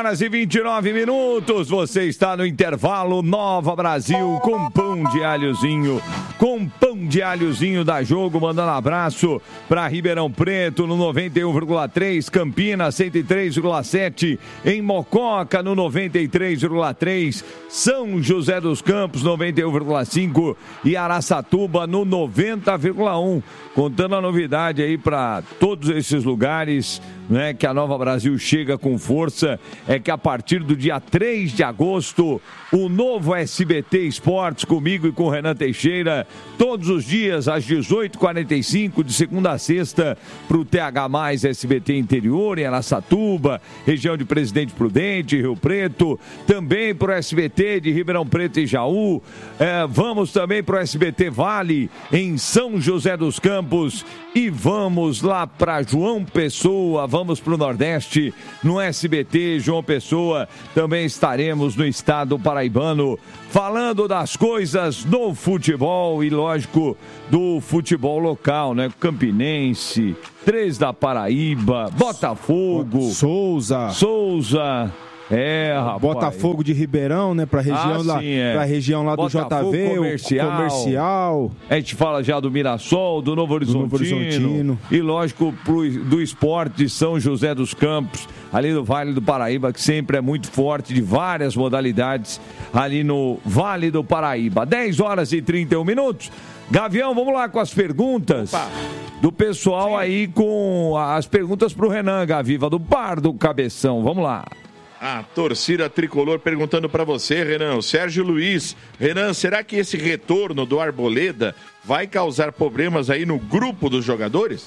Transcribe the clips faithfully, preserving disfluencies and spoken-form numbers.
horas e vinte e nove minutos. Você está no intervalo Nova Brasil com pão de alhozinho. Com pão de alhozinho da Jogo, mandando abraço para Ribeirão Preto no noventa e um vírgula três, Campinas cento e três vírgula sete, em Mococa no noventa e três vírgula três, São José dos Campos noventa e um vírgula cinco e Araçatuba no noventa vírgula um. Contando a novidade aí para todos esses lugares, né, que a Nova Brasil chega com força, é que a partir do dia três de agosto, o novo S B T Esportes, comigo e com o Renan Teixeira, todos os dias às dezoito e quarenta e cinco, de segunda a sexta, para o T H mais S B T Interior, em Araçatuba, região de Presidente Prudente, Rio Preto, também para o S B T de Ribeirão Preto e Jaú, é, vamos também para o S B T Vale, em São José dos Campos, e vamos lá para João Pessoa, vamos para o Nordeste, no S B T João Pessoa, também estaremos no estado paraibano, falando das coisas do futebol e, lógico, do futebol local, né? Campinense, Três da Paraíba, Botafogo, Souza, Souza... É, rapaz. Botafogo de Ribeirão, né? Pra região, ah, lá, sim, é. pra região lá do Botafogo, J V, comercial. comercial. A gente fala já do Mirassol, do Novo Horizontino. Do Novo Horizontino. E, lógico, pro, do esporte de São José dos Campos, ali no Vale do Paraíba, que sempre é muito forte, de várias modalidades, ali no Vale do Paraíba. dez horas e trinta e um minutos. Gavião, vamos lá com as perguntas. Opa. Do pessoal. Sim. Aí com as perguntas pro Renan Gaviva, do Bar do Cabeção. Vamos lá. A torcida tricolor perguntando para você, Renan, o Sérgio Luiz. Renan, será que esse retorno do Arboleda vai causar problemas aí no grupo dos jogadores?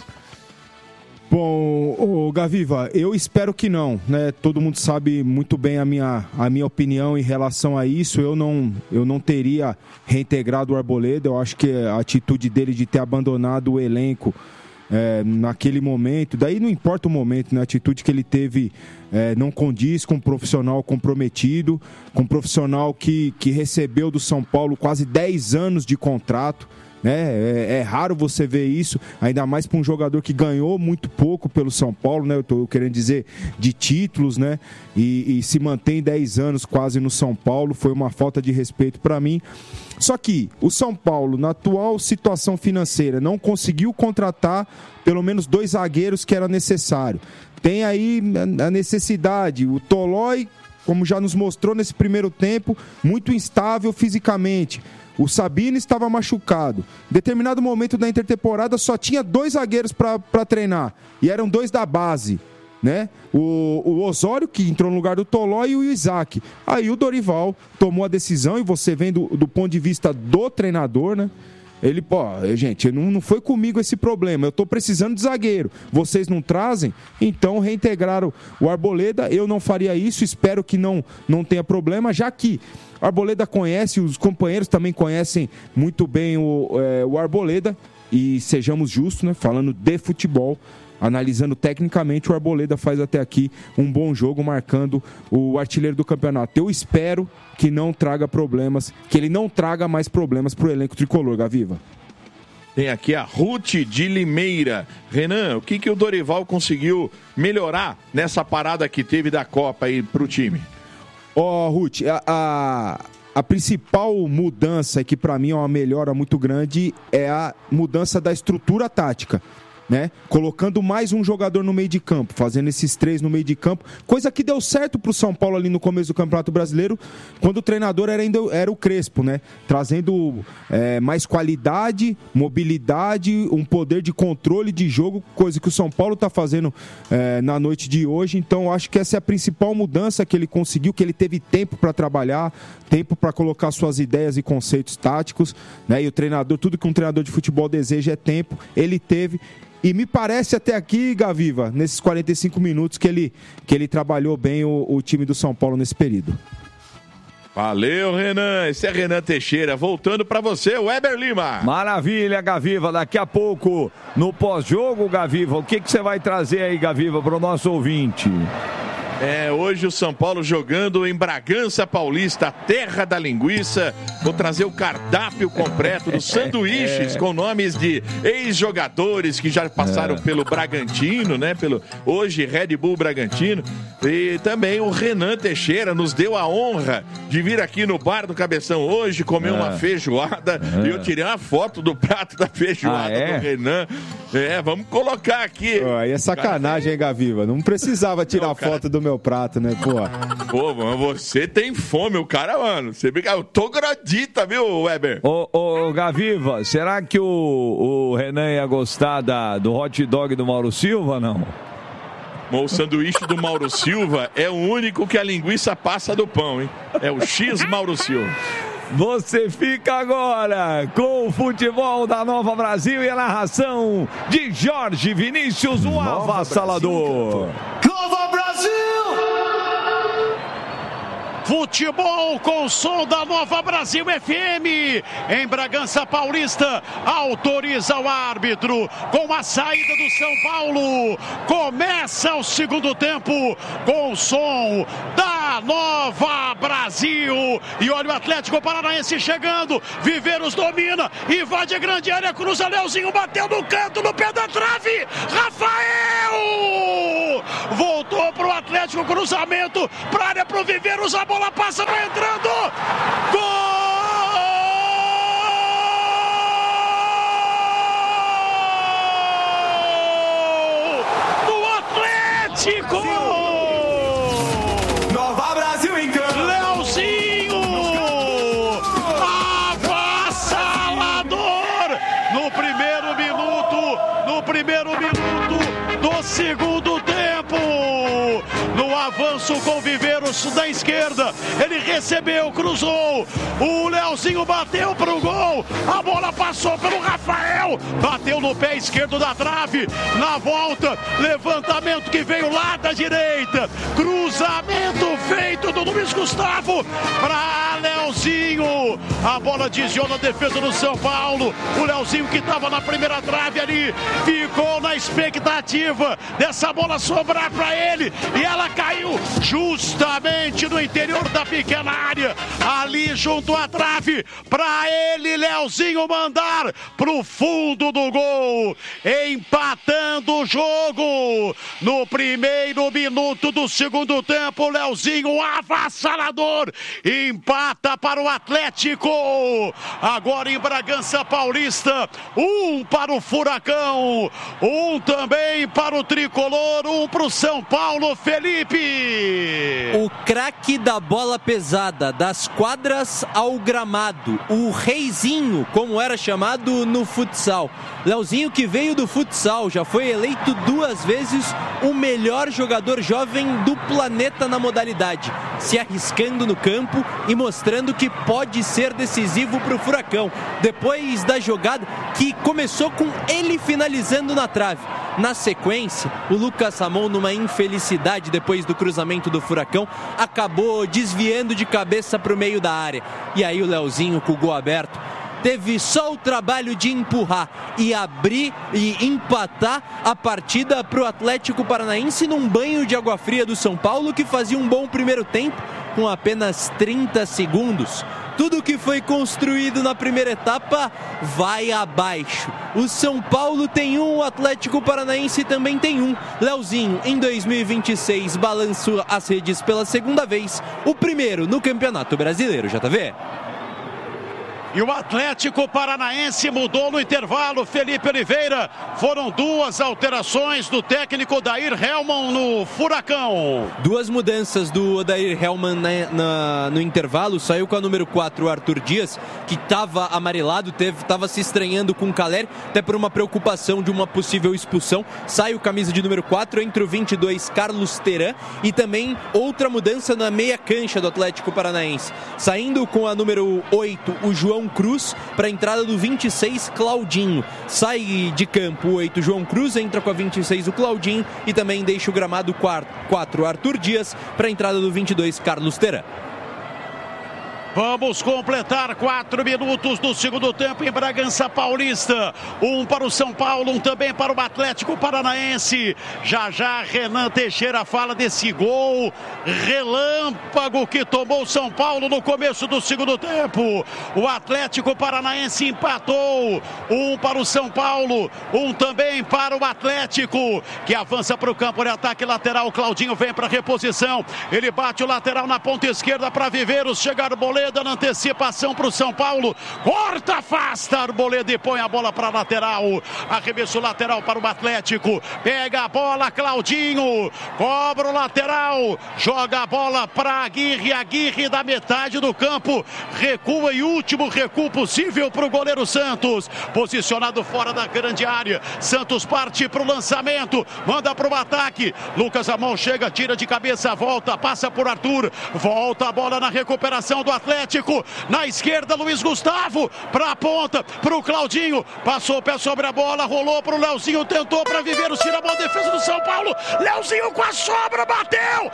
Bom, ô, Gaviva, eu espero que não, né? Todo mundo sabe muito bem a minha, a minha opinião em relação a isso. Eu não, eu não teria reintegrado o Arboleda. Eu acho que a atitude dele de ter abandonado o elenco É, naquele momento, daí não importa o momento, né? A atitude que ele teve é, não condiz com um profissional comprometido, com um profissional que, que recebeu do São Paulo quase dez anos de contrato, né? É, é raro você ver isso, ainda mais para um jogador que ganhou muito pouco pelo São Paulo, né? Eu estou querendo dizer de títulos, né? E, e se mantém dez anos quase no São Paulo, foi uma falta de respeito para mim. Só que o São Paulo, na atual situação financeira, não conseguiu contratar pelo menos dois zagueiros que era necessário. Tem aí a necessidade, o Tolói, como já nos mostrou nesse primeiro tempo, muito instável fisicamente. O Sabino estava machucado. Em determinado momento da intertemporada só tinha dois zagueiros para treinar, e eram dois da base. Né? O, o Osório, que entrou no lugar do Tolói, e o Isaac. Aí o Dorival tomou a decisão, e você vem do, do ponto de vista do treinador, né? Ele, pô, gente, não, não foi comigo esse problema, eu tô precisando de zagueiro, vocês não trazem? Então reintegraram o Arboleda. Eu não faria isso, espero que não, não tenha problema, já que o Arboleda conhece, os companheiros também conhecem muito bem o, é, o Arboleda, e sejamos justos, né? Falando de futebol, analisando tecnicamente, o Arboleda faz até aqui um bom jogo, marcando o artilheiro do campeonato. Eu espero que não traga problemas, que ele não traga mais problemas para o elenco tricolor, Gaviva. Tem aqui a Ruth de Limeira. Renan, o que, que o Dorival conseguiu melhorar nessa parada que teve da Copa aí para o time? Ó, oh, Ruth, a, a, a principal mudança, que para mim é uma melhora muito grande, é a mudança da estrutura tática. Né? Colocando mais um jogador no meio de campo, fazendo esses três no meio de campo, coisa que deu certo para o São Paulo ali no começo do Campeonato Brasileiro, quando o treinador era, ainda, era o Crespo, né? Trazendo é, mais qualidade, mobilidade, um poder de controle de jogo, coisa que o São Paulo está fazendo é, na noite de hoje. Então acho que essa é a principal mudança que ele conseguiu, que ele teve tempo para trabalhar, tempo para colocar suas ideias e conceitos táticos, né? E o treinador, tudo que um treinador de futebol deseja é tempo, ele teve. E me parece até aqui, Gaviva, nesses quarenta e cinco minutos, que ele, que ele trabalhou bem o, o time do São Paulo nesse período. Valeu, Renan. Esse é Renan Teixeira. Voltando para você, o Weber Lima. Maravilha, Gaviva. Daqui a pouco, no pós-jogo, Gaviva, o que, que você vai trazer aí, Gaviva, para o nosso ouvinte? É, hoje o São Paulo jogando em Bragança Paulista, terra da linguiça. Vou trazer o cardápio completo dos sanduíches com nomes de ex-jogadores que já passaram é. pelo Bragantino, né? Pelo hoje Red Bull Bragantino. E também o Renan Teixeira nos deu a honra de vir aqui no Bar do Cabeção hoje, comer é. uma feijoada. É. E eu tirei uma foto do prato da feijoada ah, é? do Renan. É, vamos colocar aqui. Pô, aí é sacanagem, hein, Gaviva? Não precisava tirar Não, cara... foto do meu prato, né, pô? Pô, mano, você tem fome, o cara, mano. Você brinca, eu tô gradita, viu, Weber? Ô, ô, Gaviva, será que o, o Renan ia gostar da, do hot dog do Mauro Silva, não? O sanduíche do Mauro Silva é o único que a linguiça passa do pão, hein? É o X Mauro Silva. Você fica agora com o futebol da Nova Brasil e a narração de Jorge Vinícius, o Nova avassalador. Nova Brasil! Futebol com som da Nova Brasil F M em Bragança Paulista, autoriza o árbitro com a saída do São Paulo. Começa o segundo tempo com o som da Nova Brasil. E olha o Atlético Paranaense chegando. Viveiros domina, invade a grande área, cruza, Leozinho bateu no canto, no pé da trave. Rafael! Voltou pro Atlético, cruzamento pra área, pro Viveiros, a bola passa, vai entrando. Gol! Do Atlético! Nova Brasil em campo. Leozinho! Avassalador! No primeiro minuto, no primeiro minuto do segundo tempo. No avanço com Viveiros da esquerda, ele recebeu, cruzou, o Leozinho bateu pro gol, a bola passou pelo Rafael, bateu no pé esquerdo da trave, na volta, levantamento que veio lá da direita, cruzamento feito do Luiz Gustavo para Leozinho, a bola desviou na defesa do São Paulo, o Leozinho que estava na primeira trave ali, ficou na expectativa dessa bola sobrar para ele, e ela caiu justamente no interior da pequena área, ali junto à trave, para ele, Leozinho, mandar pro fundo do gol, empatando o jogo no primeiro minuto do segundo tempo. Leozinho, avassalador, empata para o Atlético. Agora em Bragança Paulista, um para o Furacão, um também para o Tricolor, um para o São Paulo. Felipe, o craque da bola pesada, das quadras ao gramado, o reizinho, como era chamado no futsal. Leozinho, que veio do futsal, já foi eleito duas vezes o melhor jogador jovem do planeta na modalidade, se arriscando no campo e mostrando que pode ser decisivo para o Furacão, depois da jogada que começou com ele finalizando na trave. Na sequência, o Lucas Ramon, numa infelicidade depois do cruzamento do Furacão, acabou desviando de cabeça para o meio da área. E aí o Leozinho, com o gol aberto, teve só o trabalho de empurrar e abrir e empatar a partida para o Atlético Paranaense num banho de água fria do São Paulo, que fazia um bom primeiro tempo com apenas trinta segundos. Tudo que foi construído na primeira etapa vai abaixo. O São Paulo tem um, o Atlético Paranaense também tem um. Leozinho, em dois mil e vinte e seis, balançou as redes pela segunda vez, o primeiro no Campeonato Brasileiro, J V. E o Atlético Paranaense mudou no intervalo, Felipe Oliveira. Foram duas alterações do técnico Odair Hellmann no Furacão. Duas mudanças do Odair Hellmann na, na, no intervalo. Saiu com a número quatro, o Arthur Dias, que estava amarelado, estava se estranhando com o Caleri, até por uma preocupação de uma possível expulsão. Sai o camisa de número quatro, entre o vinte e dois, Carlos Teran. E também outra mudança na meia cancha do Atlético Paranaense. Saindo com a número oito, o João Cruz, para a entrada do vinte e seis, Claudinho. Sai de campo o oito, João Cruz, entra com a vinte e seis, o Claudinho, e também deixa o gramado quatro, Arthur Dias, para a entrada do vinte e dois, Carlos Teran. Vamos completar quatro minutos do segundo tempo em Bragança Paulista. Um para o São Paulo, um também para o Atlético Paranaense. Já já Renan Teixeira fala desse gol relâmpago que tomou o São Paulo no começo do segundo tempo. O Atlético Paranaense empatou. Um para o São Paulo, um também para o Atlético, que avança para o campo de ataque lateral. O Claudinho vem para reposição. Ele bate o lateral na ponta esquerda para Viveiros. Chega Arboleda na antecipação para o São Paulo. Corta, afasta Arboleda e põe a bola para a lateral. Arremesso lateral para o Atlético. Pega a bola, Claudinho. Cobra o lateral. Joga a bola para Aguirre. Aguirre da metade do campo. Recua e último recuo possível para o goleiro Santos. Posicionado fora da grande área. Santos parte para o lançamento. Manda para o ataque. Lucas Amon chega, tira de cabeça, volta, passa por Arthur. Volta a bola na recuperação do Atlético. Na esquerda, Luiz Gustavo. Para a ponta, para o Claudinho. Passou o pé sobre a bola, rolou para o Leozinho, tentou para Viveiros, tira a bola, defesa do São Paulo. Leozinho com a sobra, bateu.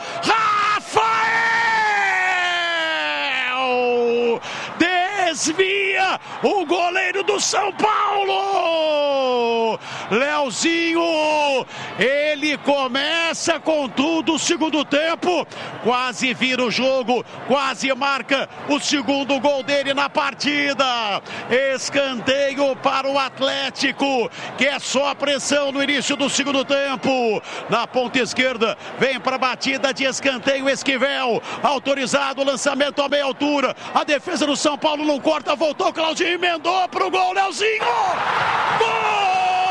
Rafael! Desvia o goleiro do São Paulo. Leozinho, ele começa com tudo o segundo tempo, quase vira o jogo, quase marca o segundo gol dele na partida. Escanteio para o Atlético, que é só pressão no início do segundo tempo. Na ponta esquerda, vem para a batida de escanteio Esquivel, autorizado, lançamento a meia altura. A defesa do São Paulo não corta, voltou, Claudinho emendou para o gol, Leozinho! Gol!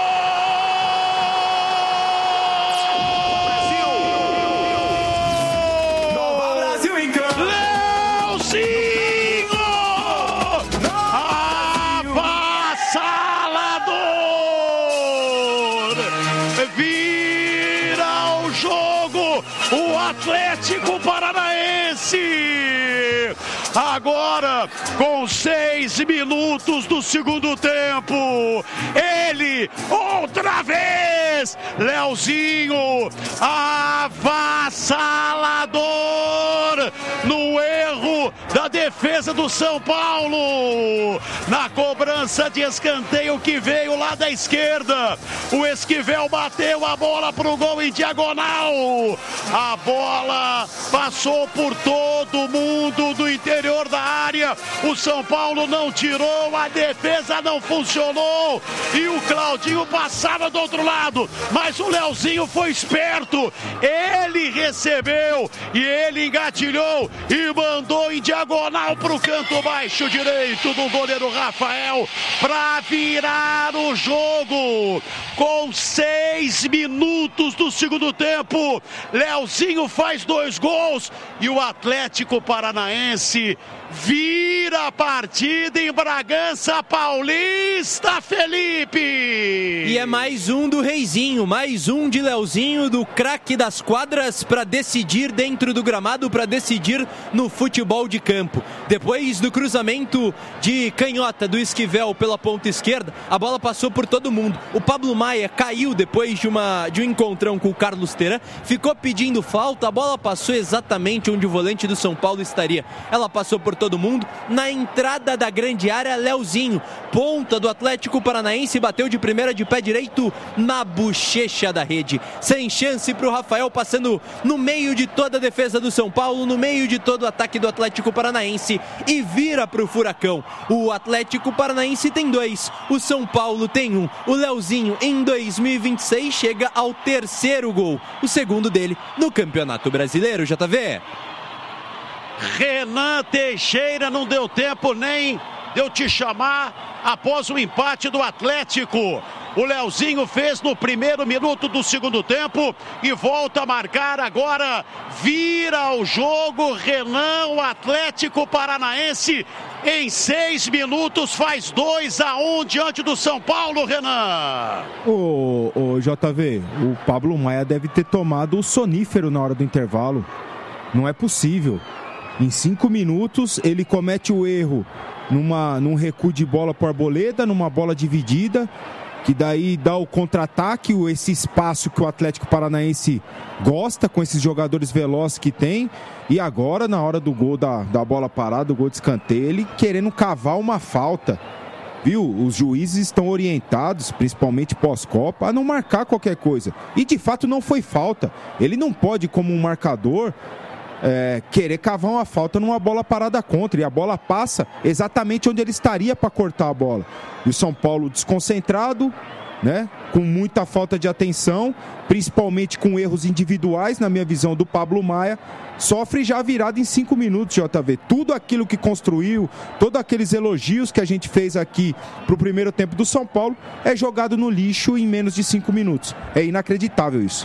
Atlético Paranaense, agora com seis minutos do segundo tempo, ele outra vez, Leozinho, avassalador no erro da defesa do São Paulo, na cobrança de escanteio que veio lá da esquerda, o Esquivel bateu a bola pro gol em diagonal, a bola passou por todo mundo do interior da área, o São Paulo não tirou, a defesa não funcionou e o Claudinho passava do outro lado, mas o Leozinho foi esperto, ele recebeu e ele engatilhou e mandou em diagonal pro canto baixo direito do goleiro Rafael para virar o jogo. Com seis minutos do segundo tempo, Leozinho faz dois gols e o Atlético Paranaense vira a partida em Bragança Paulista, Felipe! E é mais um do Reizinho, mais um de Leozinho, do craque das quadras, para decidir dentro do gramado, para decidir no futebol de campo. Depois do cruzamento de canhota do Esquivel pela ponta esquerda, a bola passou por todo mundo. O Pablo Maia caiu depois de, uma, de um encontrão com o Carlos Teran, ficou pedindo falta, a bola passou exatamente onde o volante do São Paulo estaria. Ela passou por todo mundo, na entrada da grande área, Leozinho, ponta do Atlético Paranaense, bateu de primeira de pé direito na bochecha da rede, sem chance para o Rafael, passando no meio de toda a defesa do São Paulo, no meio de todo o ataque do Atlético Paranaense e vira para o Furacão. O Atlético Paranaense tem dois, o São Paulo tem um. O Leozinho em dois mil e vinte e seis chega ao terceiro gol, o segundo dele no Campeonato Brasileiro, J V. Renan Teixeira, não deu tempo nem de eu te chamar após o empate do Atlético. O Leozinho fez no primeiro minuto do segundo tempo e volta a marcar agora, vira o jogo, Renan, o Atlético Paranaense em seis minutos faz dois a um diante do São Paulo, Renan. Ô, ô J V, o Pablo Maia deve ter tomado o sonífero na hora do intervalo, não é possível. Em cinco minutos ele comete o erro numa, num recuo de bola por Arboleda, numa bola dividida. que daí dá o contra-ataque, esse espaço que o Atlético Paranaense gosta, com esses jogadores velozes que tem. E agora, na hora do gol da, da bola parada, do gol de escanteio, ele querendo cavar uma falta. Viu? Os juízes estão orientados, principalmente pós-Copa, a não marcar qualquer coisa. E de fato não foi falta. Ele não pode, como um marcador, é, querer cavar uma falta numa bola parada contra. E a bola passa exatamente onde ele estaria para cortar a bola. E o São Paulo desconcentrado, né? Com muita falta de atenção, principalmente com erros individuais, na minha visão, do Pablo Maia, sofre já virada em cinco minutos, J V. Tudo aquilo que construiu, todos aqueles elogios que a gente fez aqui pro primeiro tempo do São Paulo, é jogado no lixo em menos de cinco minutos. É inacreditável isso.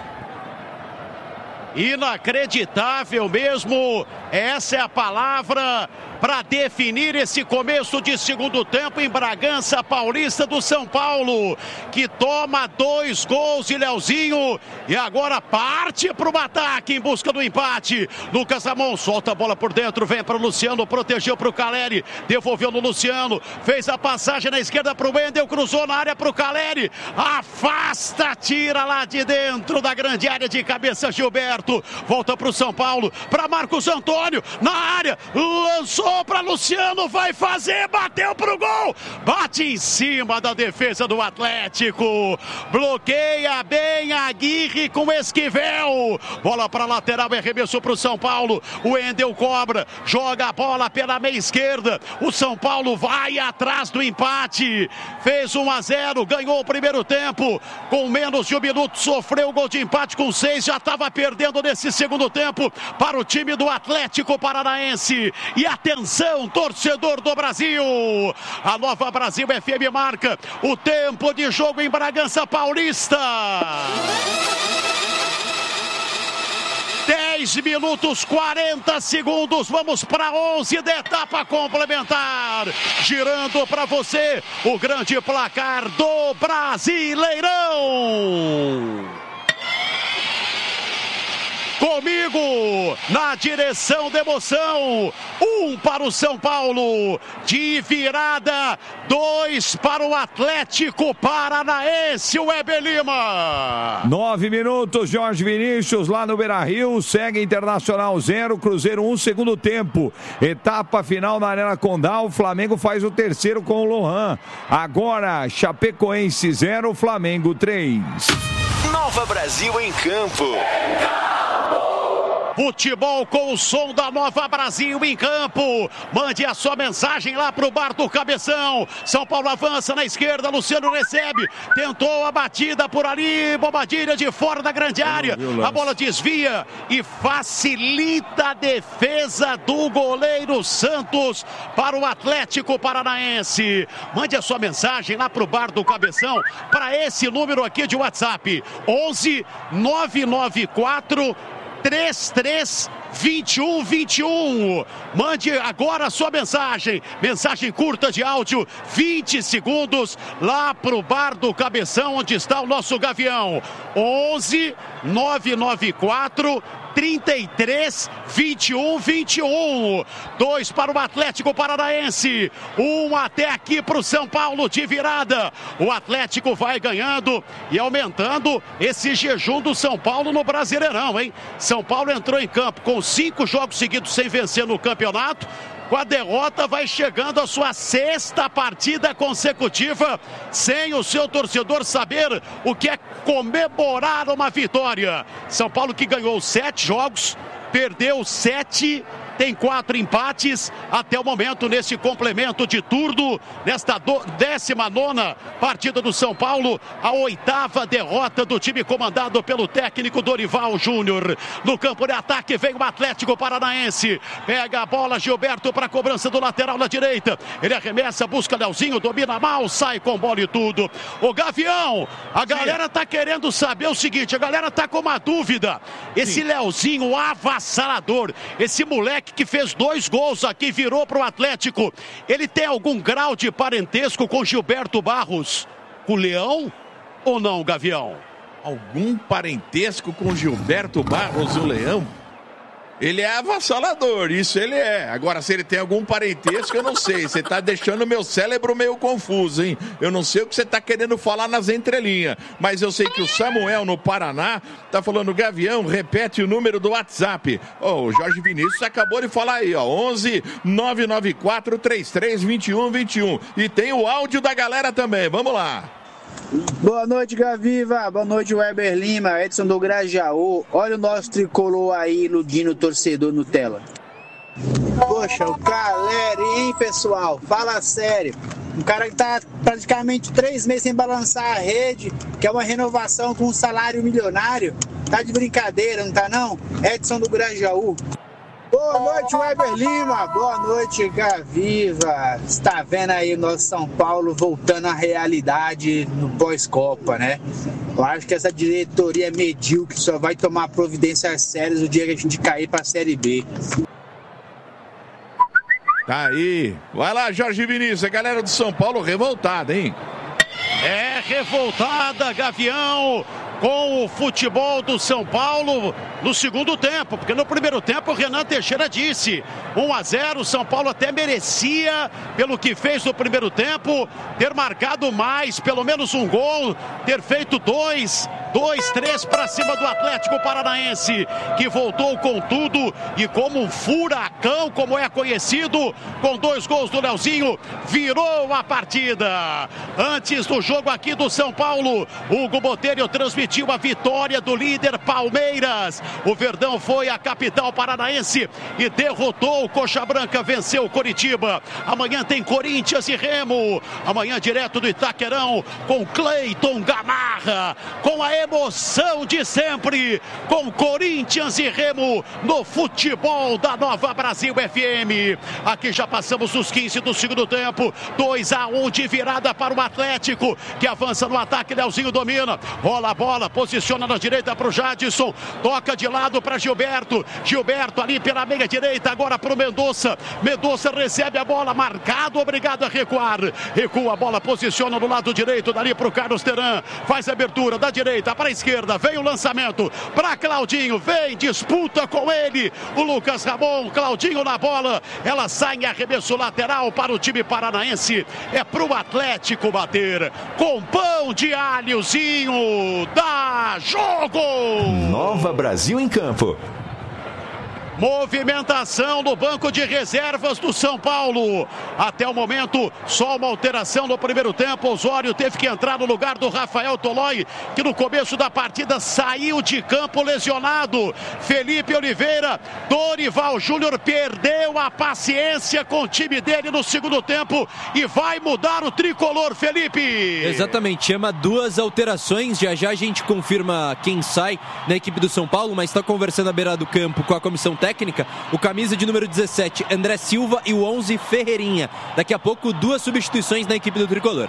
Inacreditável mesmo, essa é a palavra para definir esse começo de segundo tempo em Bragança Paulista do São Paulo, que toma dois gols de Leozinho e agora parte para o ataque em busca do empate. Lucas Ramon solta a bola por dentro, vem para o Luciano, protegeu para o Caleri, devolveu no Luciano, fez a passagem na esquerda para o Wendel, cruzou na área para o Caleri, afasta, tira lá de dentro da grande área de cabeça Gilberto, volta para o São Paulo, para Marcos Antônio, na área, lançou para Luciano, vai fazer, bateu pro gol, bate em cima da defesa do Atlético, bloqueia bem Aguirre com Esquivel, bola para lateral, arremesso pro São Paulo, o Wendel cobra, joga a bola pela meia esquerda, o São Paulo vai atrás do empate, fez um a zero, ganhou o primeiro tempo, com menos de um minuto sofreu o gol de empate com seis, já estava perdendo nesse segundo tempo para o time do Atlético Paranaense. E atenção, torcedor do Brasil, a Nova Brasil F M marca o tempo de jogo em Bragança Paulista. dez minutos, quarenta segundos, vamos para onze da etapa complementar. Girando para você o grande placar do Brasileirão. Comigo, na direção da emoção, um para o São Paulo, de virada, dois para o Atlético Paranaense, o Weber Lima. Nove minutos, Jorge Vinícius, lá no Beira-Rio, segue Internacional zero, Cruzeiro um, segundo tempo. Etapa final na Arena Condá, o Flamengo faz o terceiro com o Lohan. Agora, Chapecoense zero, Flamengo três. Nova Brasil em campo. Futebol com o som da Nova Brasil em campo. Mande a sua mensagem lá pro bar do Cabeção. São Paulo avança na esquerda, Luciano recebe, tentou a batida por ali, Bobadilha de fora da grande área, a bola desvia e facilita a defesa do goleiro Santos para o Atlético Paranaense. Mande a sua mensagem lá pro bar do Cabeção, para esse número aqui de WhatsApp, onze nove nove quatro três três vinte e um vinte e um. Mande agora a sua mensagem, mensagem curta de áudio, vinte segundos, lá pro bar do Cabeção, onde está o nosso Gavião. onze nove nove quatro trinta e três vinte e um vinte e um. Dois para o Atlético Paranaense, um até aqui para o São Paulo de virada. O Atlético vai ganhando e aumentando esse jejum do São Paulo no Brasileirão, hein? São Paulo entrou em campo com cinco jogos seguidos sem vencer no campeonato. Com a derrota vai chegando a sua sexta partida consecutiva sem o seu torcedor saber o que é comemorar uma vitória. São Paulo que ganhou sete jogos, perdeu sete, tem quatro empates até o momento nesse complemento de turno, nesta décima nona partida do São Paulo, a oitava derrota do time comandado pelo técnico Dorival Júnior. No campo de ataque vem o Atlético Paranaense, pega a bola Gilberto para a cobrança do lateral na direita, ele arremessa, busca Leozinho, domina mal, sai com bola e tudo. O Gavião, a galera tá querendo saber o seguinte, a galera tá com uma dúvida, esse Sim. Leozinho avassalador, esse moleque que fez dois gols aqui, virou para o Atlético, ele tem algum grau de parentesco com Gilberto Barros, o Leão ou não, Gavião? Algum parentesco com Gilberto Barros, o Leão? Ele é avassalador, isso ele é. Agora, se ele tem algum parentesco, eu não sei. Você tá deixando o meu cérebro meio confuso, hein? Eu não sei o que você tá querendo falar nas entrelinhas. Mas eu sei que o Samuel, no Paraná, tá falando, Gavião, repete o número do WhatsApp. Oh, o Jorge Vinícius acabou de falar aí, ó. onze nove nove quatro três três dois um dois um. E tem o áudio da galera também. Vamos lá. Boa noite, Gaviva. Boa noite, Weber Lima, Edson do Grajaú. Olha o nosso tricolor aí iludindo o torcedor Nutella. Poxa, o Caleri, hein, pessoal? Fala sério. Um cara que tá praticamente três meses sem balançar a rede, que é uma renovação com um salário milionário. Tá de brincadeira, não tá não? Edson do Grajaú. Boa noite, Weber Lima. Boa noite, Gaviva. Está vendo aí o nosso São Paulo voltando à realidade no pós-Copa, né? Eu acho que essa diretoria medíocre só vai tomar providências sérias no dia que a gente cair para a Série B. Tá aí. Vai lá, Jorge Vinícius. A galera do São Paulo revoltada, hein? É revoltada, Gavião, com o futebol do São Paulo no segundo tempo, porque no primeiro tempo o Renan Teixeira disse um a zero, o São Paulo até merecia, pelo que fez no primeiro tempo, ter marcado mais, pelo menos um gol, ter feito dois, dois, três para cima do Atlético Paranaense, que voltou com tudo e como um furacão, como é conhecido, com dois gols do Leozinho, virou a partida. Antes do jogo aqui do São Paulo, Hugo Botelho transmitiu a vitória do líder Palmeiras. O Verdão foi a capital paranaense e derrotou o Coxa Branca, venceu o Coritiba. Amanhã tem Corinthians e Remo. Amanhã direto do Itaquerão com Cleiton Gamarra, com a emoção de sempre, com Corinthians e Remo no futebol da Nova Brasil F M. Aqui já passamos os quinze do segundo tempo. dois a um de virada para o Atlético, que avança no ataque. Leozinho domina, rola a bola, posiciona na direita para o Jadson, toca de lado para Gilberto, Gilberto ali pela meia direita, agora para o Mendonça, Mendonça recebe a bola, marcado, obrigado a recuar, recua a bola, posiciona no lado direito, dali para o Carlos Teran, faz a abertura da direita para a esquerda, vem o lançamento para Claudinho, vem, disputa com ele, o Lucas Ramon, Claudinho na bola, ela sai em arremesso lateral para o time paranaense, é para o Atlético bater, com pão de alhozinho, dá jogo! Nova Brasil em campo. Movimentação no banco de reservas do São Paulo. Até o momento, só uma alteração no primeiro tempo. Osório teve que entrar no lugar do Rafael Tolói, que no começo da partida saiu de campo lesionado. Felipe Oliveira, Dorival Júnior perdeu a paciência com o time dele no segundo tempo e vai mudar o tricolor, Felipe. Exatamente, chama duas alterações. Já já a gente confirma quem sai na equipe do São Paulo, mas está conversando à beira do campo com a comissão técnica. técnica, o camisa de número dezessete, André Silva, e o onze, Ferreirinha. Daqui a pouco, duas substituições na equipe do Tricolor.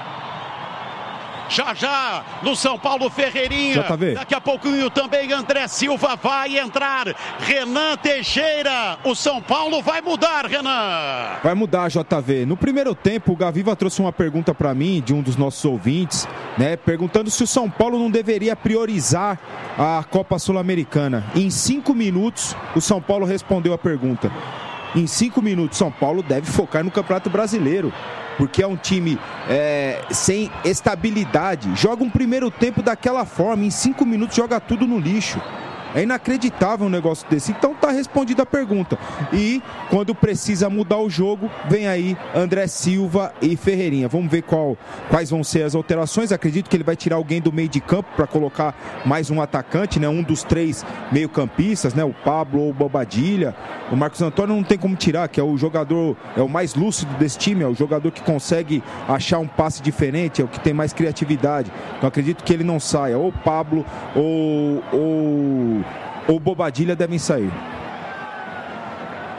Já já no São Paulo, Ferreirinha. Daqui a pouquinho também André Silva vai entrar. Renan Teixeira. O São Paulo vai mudar, Renan. Vai mudar, J V. No primeiro tempo, o Gaviva trouxe uma pergunta para mim, de um dos nossos ouvintes, né, perguntando se o São Paulo não deveria priorizar a Copa Sul-Americana. Em cinco minutos, o São Paulo respondeu a pergunta. Em cinco minutos, São Paulo deve focar no Campeonato Brasileiro, porque é um time é, sem estabilidade. Joga um primeiro tempo daquela forma, em cinco minutos joga tudo no lixo. É inacreditável um negócio desse. Então tá respondida a pergunta. E quando precisa mudar o jogo, vem aí André Silva e Ferreirinha. Vamos ver qual, quais vão ser as alterações. Acredito que ele vai tirar alguém do meio de campo para colocar mais um atacante, né? Um dos três meio-campistas, né? O Pablo ou o Bobadilha. O Marcos Antônio não tem como tirar, que é o jogador, é o mais lúcido desse time, é o jogador que consegue achar um passe diferente, é o que tem mais criatividade. Então acredito que ele não saia. Ou o Pablo ou o Bobadilha devem sair.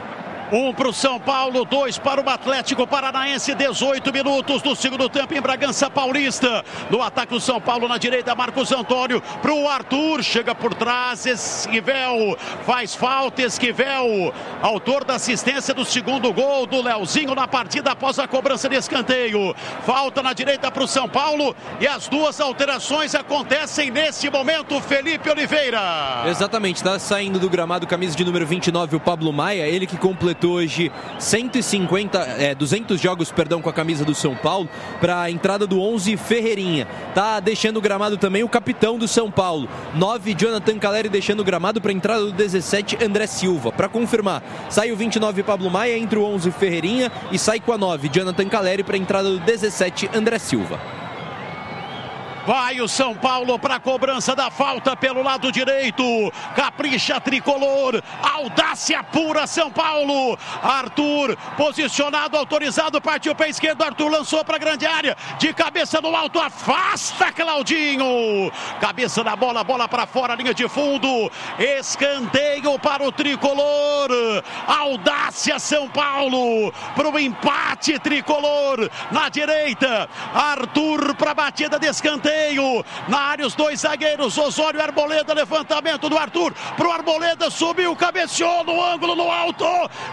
Um para o São Paulo, dois para o Atlético Paranaense, dezoito minutos do segundo tempo em Bragança Paulista. No ataque do São Paulo na direita, Marcos Antônio para o Arthur, chega por trás, Esquivel faz falta, Esquivel, autor da assistência do segundo gol do Leozinho na partida após a cobrança de escanteio. Falta na direita para o São Paulo e as duas alterações acontecem nesse momento, Felipe Oliveira. Exatamente, está saindo do gramado camisa de número vinte e nove, o Pablo Maia, ele que completou hoje cento e cinquenta, é, duzentos jogos, perdão, com a camisa do São Paulo, para a entrada do onze, Ferreirinha. Tá deixando o gramado também o capitão do São Paulo, nove, Jonathan Caleri, deixando o gramado para a entrada do dezessete, André Silva. Para confirmar, sai o vinte e nove, Pablo Maia, entre o onze, Ferreirinha, e sai com a nove, Jonathan Caleri, para a entrada do dezessete, André Silva. Vai o São Paulo para a cobrança da falta pelo lado direito. Capricha tricolor. Audácia pura São Paulo. Arthur posicionado, autorizado, partiu para a esquerda. Arthur lançou para a grande área. De cabeça no alto, afasta Claudinho. Cabeça na bola, bola para fora, linha de fundo. Escanteio para o tricolor. Audácia São Paulo para o empate tricolor. Na direita, Arthur para a batida de escanteio. Na área os dois zagueiros, Osório e Arboleda, levantamento do Arthur pro Arboleda, subiu, cabeceou no ângulo, no alto,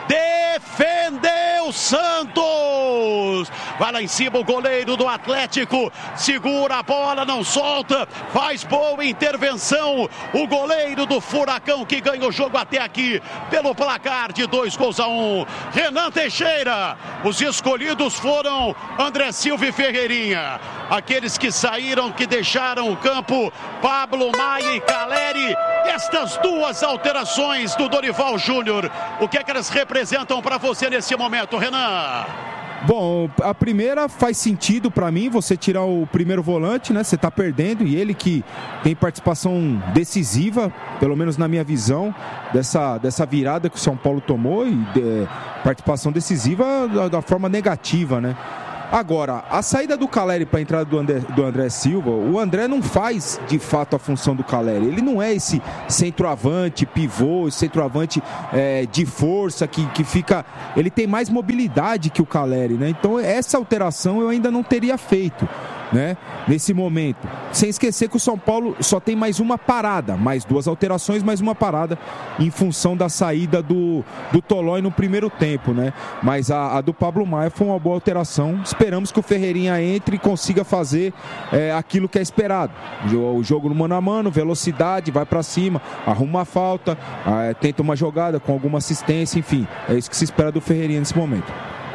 defendeu Santos, vai lá em cima o goleiro do Atlético, segura a bola, não solta, faz boa intervenção, o goleiro do Furacão que ganha o jogo até aqui pelo placar de dois gols a um. Renan Teixeira, os escolhidos foram André Silva e Ferreirinha, aqueles que saíram, que deixaram o campo, Pablo Maia e Caleri. Estas duas alterações do Dorival Júnior, o que é que elas representam para você nesse momento, Renan? Bom, a primeira faz sentido para mim, você tirar o primeiro volante, né? Você tá perdendo, e ele que tem participação decisiva, pelo menos na minha visão, dessa, dessa virada que o São Paulo tomou, e de, participação decisiva da, da forma negativa, né? Agora, a saída do Caleri para a entrada do André, do André Silva, o André não faz de fato a função do Caleri. Ele não é esse centroavante, pivô, centroavante é, de força que, que fica... Ele tem mais mobilidade que o Caleri, né? Então essa alteração eu ainda não teria feito, né, nesse momento. Sem esquecer que o São Paulo só tem mais uma parada, mais duas alterações, mais uma parada em função da saída do, do Tolói no primeiro tempo, né? Mas a, a do Pablo Maia foi uma boa alteração. Esperamos que o Ferreirinha entre e consiga fazer é, aquilo que é esperado. O jogo no mano a mano, velocidade, vai pra cima, arruma uma falta, é, tenta uma jogada com alguma assistência, enfim. É isso que se espera do Ferreirinha nesse momento.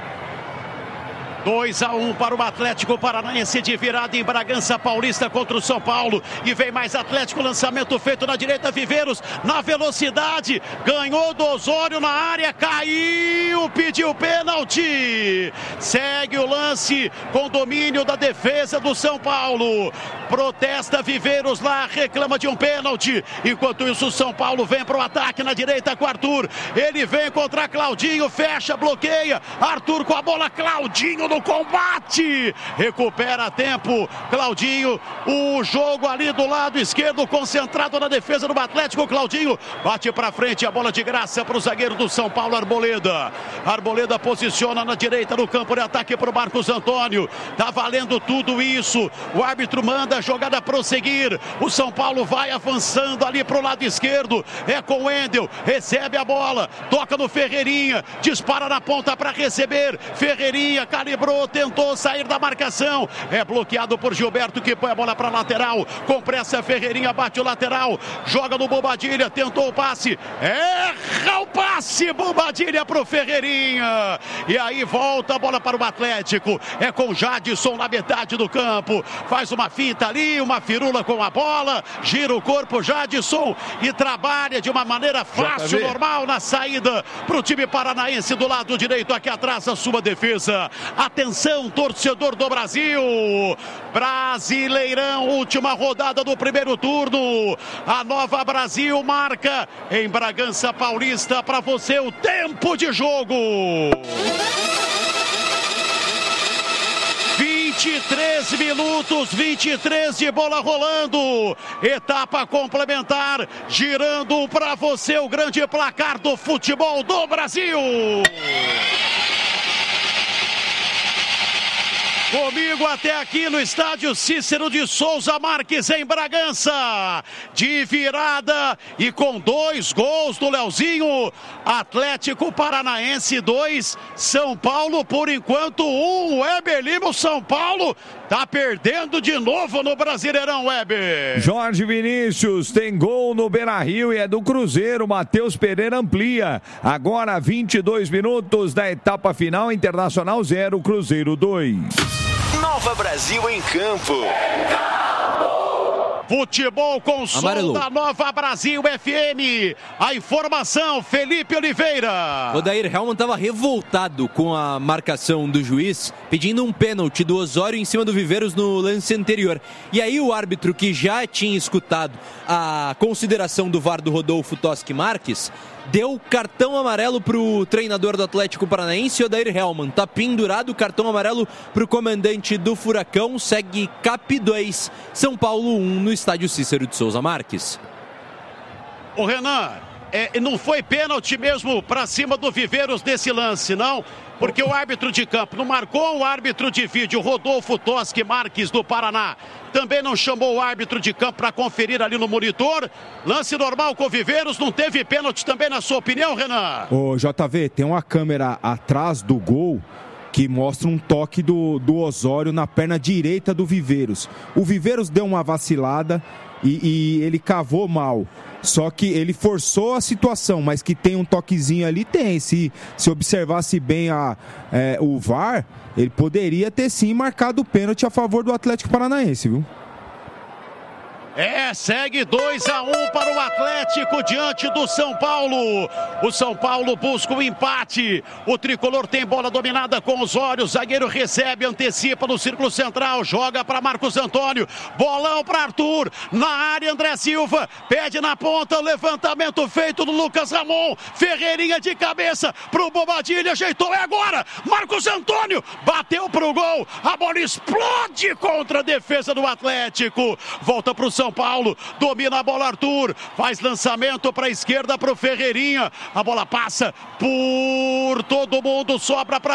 dois a um para o Atlético Paranaense de virada em Bragança Paulista contra o São Paulo. E vem mais Atlético, lançamento feito na direita, Viveiros na velocidade, ganhou do Osório na área, caiu, pediu pênalti. Segue o lance com domínio da defesa do São Paulo. Protesta Viveiros lá, reclama de um pênalti. Enquanto isso o São Paulo vem para o ataque na direita com Arthur. Ele vem contra Claudinho, fecha, bloqueia. Arthur com a bola, Claudinho no combate, recupera tempo, Claudinho, o jogo ali do lado esquerdo, concentrado na defesa do Atlético, Claudinho bate para frente, a bola de graça para o zagueiro do São Paulo, Arboleda, Arboleda posiciona na direita no campo de ataque para o Marcos Antônio, tá valendo tudo isso, o árbitro manda a jogada prosseguir, o São Paulo vai avançando ali para o lado esquerdo, é com o Wendel, recebe a bola, toca no Ferreirinha, dispara na ponta para receber, Ferreirinha calibrou, tentou sair da marcação, é bloqueado por Gilberto que põe a bola para lateral, com pressa Ferreirinha bate o lateral, joga no Bobadilha, tentou o passe, erra o passe, Bobadilha para o Ferreirinha, e aí volta a bola para o Atlético, é com Jadson na metade do campo, faz uma finta ali, uma firula com a bola, gira o corpo Jadson e trabalha de uma maneira fácil, normal na saída para o time paranaense do lado direito, aqui atrás a sua defesa. Atenção, torcedor do Brasil, Brasileirão, última rodada do primeiro turno, a Nova Brasil marca em Bragança Paulista para você o tempo de jogo. vinte vinte e três minutos, vinte e três de bola rolando. Etapa complementar, girando para você o grande placar do futebol do Brasil. Comigo até aqui no estádio Cícero de Souza Marques, em Bragança. De virada e com dois gols do Leozinho. Atlético Paranaense dois, São Paulo por enquanto um. Weber Lima, o São Paulo tá perdendo de novo no Brasileirão, Weber. Jorge Vinícius tem gol no Beira-Rio e é do Cruzeiro. Matheus Pereira amplia. Agora vinte e dois minutos da etapa final. Internacional zero, Cruzeiro dois. Nova Brasil em campo. Futebol com som Amarelo. da Nova Brasil F M. A informação, Felipe Oliveira. O Dair Helman estava revoltado com a marcação do juiz, pedindo um pênalti do Osório em cima do Viveiros no lance anterior. E aí o árbitro, que já tinha escutado a consideração do V A R do Rodolfo Toschi Marques, deu cartão amarelo pro treinador do Atlético Paranaense, Odair Helman. Tá pendurado o cartão amarelo pro comandante do Furacão. Segue Cap dois, São Paulo um no estádio Cícero de Souza Marques. O Renan, é, não foi pênalti mesmo para cima do Viveiros desse lance, não? Porque o árbitro de campo não marcou, o árbitro de vídeo, Rodolfo Toschi Marques, do Paraná, também não chamou o árbitro de campo para conferir ali no monitor. Lance normal com o Viveiros, não teve pênalti também, na sua opinião, Renan? Ô, J V, tem uma câmera atrás do gol que mostra um toque do, do Osório na perna direita do Viveiros. O Viveiros deu uma vacilada e, e ele cavou mal. Só que ele forçou a situação, mas que tem um toquezinho ali, tem. Se, se observasse bem a, é, o V A R, ele poderia ter sim marcado o pênalti a favor do Atlético Paranaense, viu? É, segue dois a um para o Atlético diante do São Paulo. O São Paulo busca o empate. O tricolor tem bola dominada com Osório. O zagueiro recebe, antecipa no círculo central. Joga para Marcos Antônio. Bolão para Arthur. Na área, André Silva. Pede na ponta. O levantamento feito do Lucas Ramon. Ferreirinha de cabeça para o Bobadilha. Ajeitou. É agora. Marcos Antônio bateu para o gol. A bola explode contra a defesa do Atlético. Volta para o São São Paulo, domina a bola Arthur, faz lançamento para a esquerda para o Ferreirinha, a bola passa por todo mundo, sobra para